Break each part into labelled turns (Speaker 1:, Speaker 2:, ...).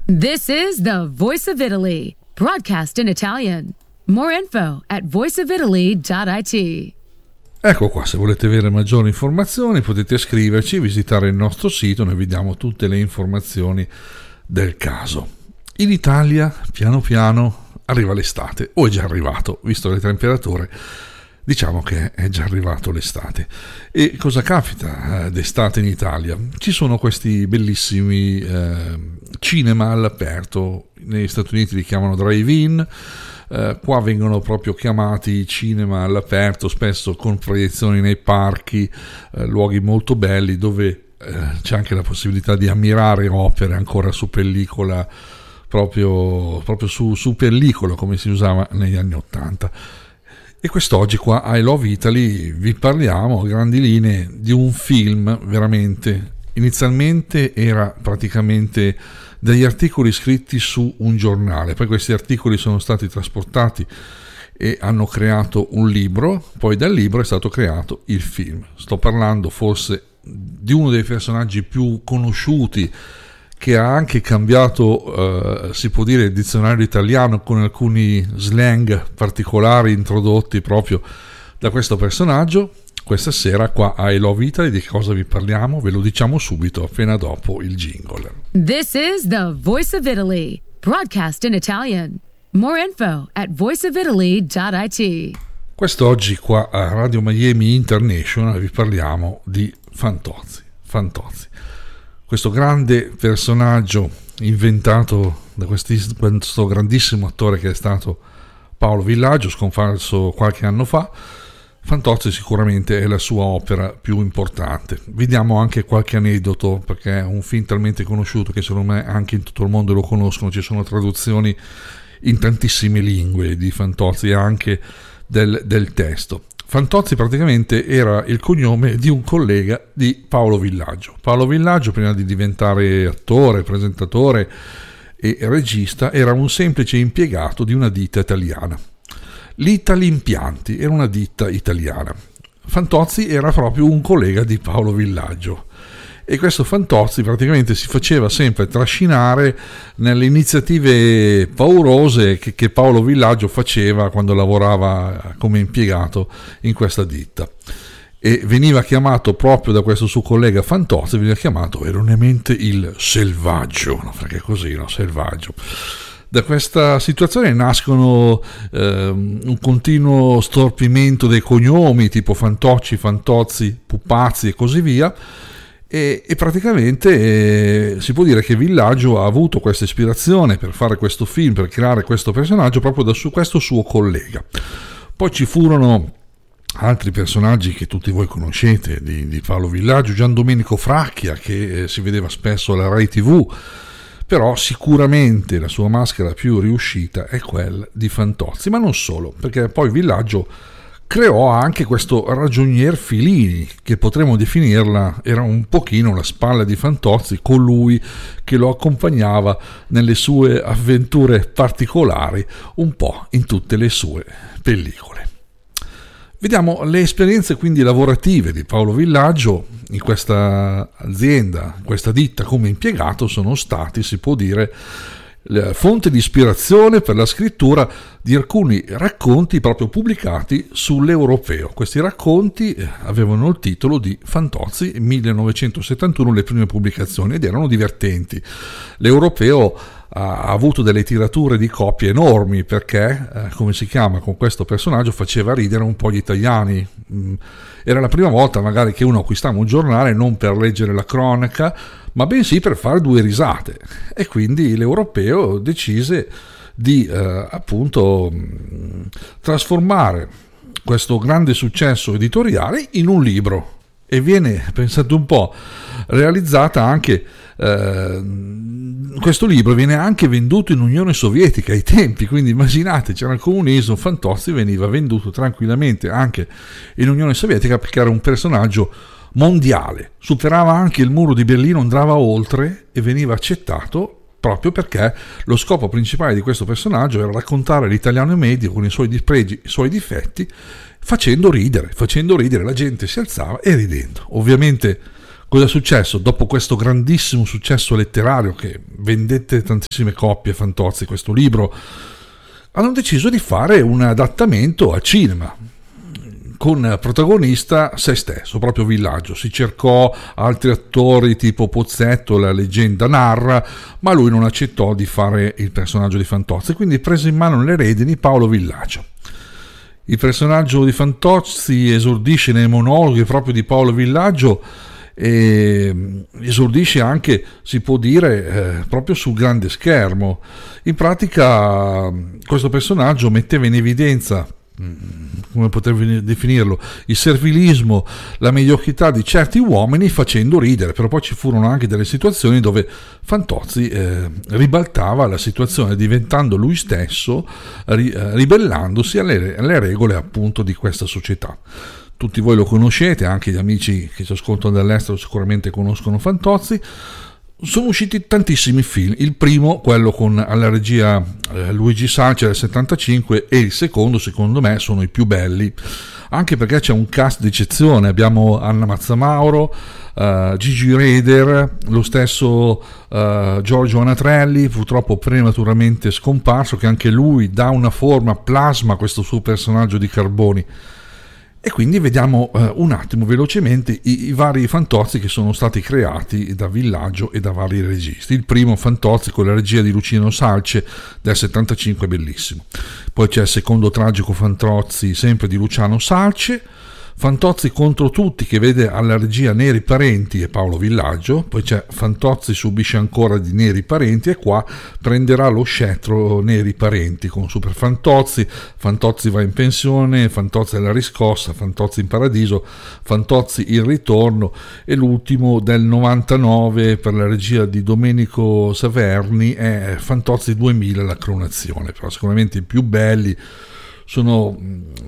Speaker 1: This is the Voice of Italy, broadcast in Italian. More info at voiceofitaly.it.
Speaker 2: Ecco qua, se volete avere maggiori informazioni potete scriverci, visitare il nostro sito, noi vi diamo tutte le informazioni del caso. In Italia, piano piano, arriva l'estate, o è già arrivato, visto le temperature, diciamo che è già arrivato l'estate. E cosa capita d'estate in Italia? Ci sono questi bellissimi cinema all'aperto, negli Stati Uniti li chiamano drive-in, qua vengono proprio chiamati cinema all'aperto, spesso con proiezioni nei parchi, luoghi molto belli dove c'è anche la possibilità di ammirare opere ancora su pellicola, proprio su pellicola come si usava negli anni '80. E quest'oggi qua a I Love Italy vi parliamo a grandi linee di un film veramente, inizialmente era praticamente degli articoli scritti su un giornale, poi questi articoli sono stati trasportati e hanno creato un libro, poi dal libro è stato creato il film. Sto parlando forse di uno dei personaggi più conosciuti, che ha anche cambiato, si può dire, il dizionario italiano con alcuni slang particolari introdotti proprio da questo personaggio. Questa sera qua a I Love Italy di cosa vi parliamo? Ve lo diciamo subito appena dopo il jingle.
Speaker 1: This is the Voice of Italy, broadcast in Italian. More info at voiceofitaly.it.
Speaker 2: Quest'oggi qua a Radio Miami International vi parliamo di Fantozzi. Questo grande personaggio inventato da questo grandissimo attore che è stato Paolo Villaggio, scomparso qualche anno fa. Fantozzi sicuramente è la sua opera più importante. Vi diamo anche qualche aneddoto, perché è un film talmente conosciuto che secondo me anche in tutto il mondo lo conoscono. Ci sono traduzioni in tantissime lingue di Fantozzi e anche del testo. Fantozzi praticamente era il cognome di un collega di Paolo Villaggio. Paolo Villaggio, prima di diventare attore, presentatore e regista, era un semplice impiegato di una ditta italiana. L'Italimpianti era una ditta italiana. Fantozzi era proprio un collega di Paolo Villaggio e questo Fantozzi praticamente si faceva sempre trascinare nelle iniziative paurose che Paolo Villaggio faceva quando lavorava come impiegato in questa ditta, e veniva chiamato proprio da questo suo collega Fantozzi, veniva chiamato erroneamente il selvaggio, no? Perché così, no? Selvaggio. Da questa situazione nascono un continuo storpimento dei cognomi tipo Fantocci, Fantozzi, Pupazzi e così via, e praticamente si può dire che Villaggio ha avuto questa ispirazione per fare questo film, per creare questo personaggio proprio da questo suo collega. Poi ci furono altri personaggi che tutti voi conoscete di Paolo Villaggio, Gian Domenico Fracchia, che si vedeva spesso alla Rai TV, però sicuramente la sua maschera più riuscita è quella di Fantozzi, ma non solo, perché poi Villaggio creò anche questo ragionier Filini, che potremmo definirla, era un pochino la spalla di Fantozzi, colui che lo accompagnava nelle sue avventure particolari, un po' in tutte le sue pellicole. Vediamo le esperienze quindi lavorative di Paolo Villaggio in questa azienda, in questa ditta come impiegato. Sono stati, si può dire, fonte di ispirazione per la scrittura di alcuni racconti proprio pubblicati sull'Europeo. Questi racconti avevano il titolo di Fantozzi 1971, le prime pubblicazioni, ed erano divertenti. L'Europeo ha avuto delle tirature di coppie enormi perché, come si chiama, con questo personaggio faceva ridere un po' gli italiani. Era la prima volta magari che uno acquistava un giornale non per leggere la cronaca, ma bensì per fare due risate, e quindi l'Europeo decise di appunto trasformare questo grande successo editoriale in un libro, e viene, pensate un po', realizzata anche questo libro viene anche venduto in Unione Sovietica ai tempi, quindi immaginate, c'era il comunismo, Fantozzi veniva venduto tranquillamente anche in Unione Sovietica perché era un personaggio mondiale, superava anche il muro di Berlino, andava oltre e veniva accettato proprio perché lo scopo principale di questo personaggio era raccontare l'italiano medio con i suoi dispregi, i suoi difetti, facendo ridere, la gente si alzava e ridendo. Ovviamente Cosa è successo? Dopo questo grandissimo successo letterario che vendette tantissime copie, Fantozzi, questo libro, hanno deciso di fare un adattamento a cinema con protagonista se stesso, proprio Villaggio. Si cercò altri attori tipo Pozzetto, la leggenda narra, ma lui non accettò di fare il personaggio di Fantozzi, quindi prese in mano le redini Paolo Villaggio. Il personaggio di Fantozzi esordisce nei monologhi proprio di Paolo Villaggio e esordisce anche, si può dire, proprio sul grande schermo. In pratica questo personaggio metteva in evidenza, come potrei definirlo, il servilismo, la mediocrità di certi uomini facendo ridere, però poi ci furono anche delle situazioni dove Fantozzi ribaltava la situazione diventando lui stesso, ribellandosi alle regole appunto di questa società. Tutti voi lo conoscete, anche gli amici che ci ascoltano dall'estero sicuramente conoscono Fantozzi. Sono usciti tantissimi film, il primo, quello con alla regia Luigi Salce del 75, e il secondo, secondo me, sono i più belli, anche perché c'è un cast d'eccezione. Abbiamo Anna Mazzamauro, Gigi Reder, lo stesso Giorgio Anatrelli, purtroppo prematuramente scomparso, che anche lui dà una forma, plasma questo suo personaggio di Carboni. E quindi vediamo un attimo velocemente i vari Fantozzi che sono stati creati da Villaggio e da vari registi. Il primo, Fantozzi, con la regia di Luciano Salce del 75, bellissimo. Poi c'è il secondo, Tragico Fantozzi, sempre di Luciano Salce. Fantozzi contro tutti, che vede alla regia Neri Parenti e Paolo Villaggio. Poi c'è Fantozzi subisce ancora di Neri Parenti, e qua prenderà lo scettro Neri Parenti con Super Fantozzi, Fantozzi va in pensione, Fantozzi alla riscossa, Fantozzi in paradiso, Fantozzi il ritorno, e l'ultimo del 99 per la regia di Domenico Saverni è Fantozzi 2000, la coronazione. Però sicuramente i più belli sono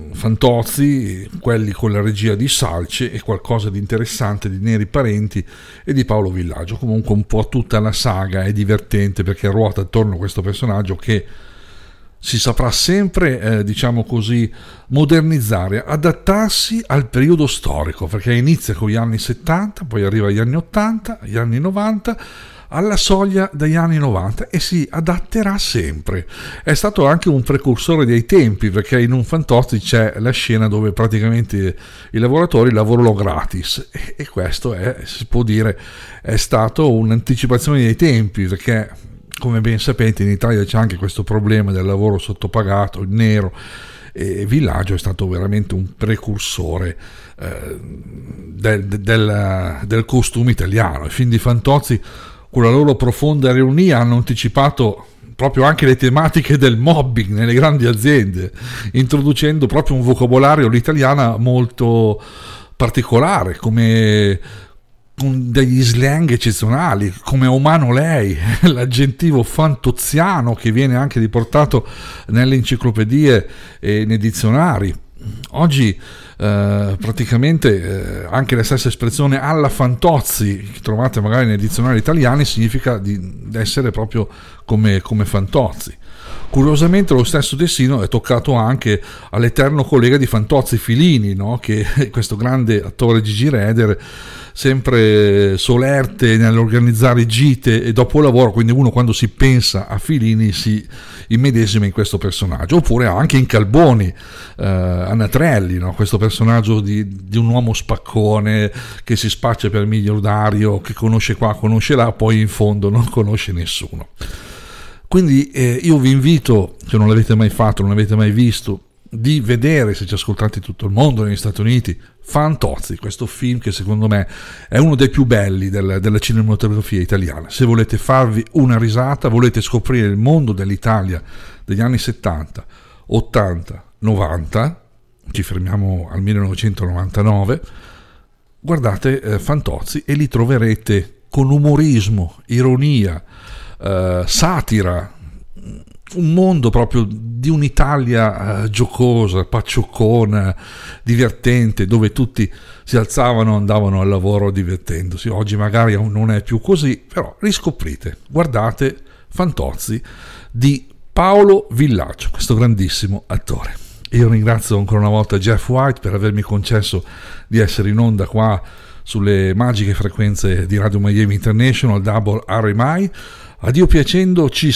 Speaker 2: Fantozzi, quelli con la regia di Salce, e qualcosa di interessante di Neri Parenti e di Paolo Villaggio. Comunque un po' tutta la saga è divertente perché ruota attorno a questo personaggio che si saprà sempre, diciamo così, modernizzare, adattarsi al periodo storico, perché inizia con gli anni 70, poi arriva agli anni 80, agli anni 90, alla soglia degli anni 90, e si adatterà sempre. È stato anche un precursore dei tempi, perché in un Fantozzi c'è la scena dove praticamente i lavoratori lavorano gratis, e questo è, si può dire, è stato un'anticipazione dei tempi, perché come ben sapete in Italia c'è anche questo problema del lavoro sottopagato, il nero, e Villaggio è stato veramente un precursore del costume italiano. I film di Fantozzi, con la loro profonda ironia, hanno anticipato proprio anche le tematiche del mobbing nelle grandi aziende, introducendo proprio un vocabolario all'italiana molto particolare, come con degli slang eccezionali, come umano lei, l'aggettivo fantoziano che viene anche riportato nelle enciclopedie e nei dizionari. Oggi praticamente anche la stessa espressione alla Fantozzi che trovate magari nei dizionari italiani significa di essere proprio come Fantozzi. Curiosamente lo stesso destino è toccato anche all'eterno collega di Fantozzi, Filini, no? Che questo grande attore Gigi Reder, sempre solerte nell'organizzare gite e dopo lavoro, quindi uno quando si pensa a Filini si immedesima in questo personaggio. Oppure anche in Calboni, Anatrelli, no? Questo personaggio di un uomo spaccone che si spaccia per miliardario, che conosce qua, conosce là, poi in fondo non conosce nessuno. Quindi io vi invito, se non l'avete mai fatto, non l'avete mai visto, di vedere, se ci ascoltate tutto il mondo, negli Stati Uniti, Fantozzi, questo film che secondo me è uno dei più belli della cinematografia italiana. Se volete farvi una risata, volete scoprire il mondo dell'Italia degli anni 70, 80, 90, ci fermiamo al 1999, guardate Fantozzi e li troverete con umorismo, ironia, satira, un mondo proprio di un'Italia giocosa, paccioccona, divertente, dove tutti si alzavano e andavano al lavoro divertendosi. Oggi magari non è più così, però riscoprite, guardate Fantozzi di Paolo Villaggio, questo grandissimo attore. Io ringrazio ancora una volta Jeff White per avermi concesso di essere in onda qua sulle magiche frequenze di Radio Miami International, Double RMI. A Dio piacendo ci